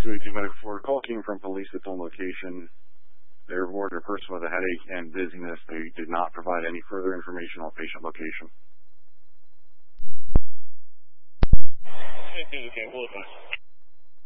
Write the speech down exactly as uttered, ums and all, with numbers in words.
two eighty-two Medical Forward call came from police at home location. They reported a person with a headache and dizziness. They did not provide any further information on patient location. Okay, we'll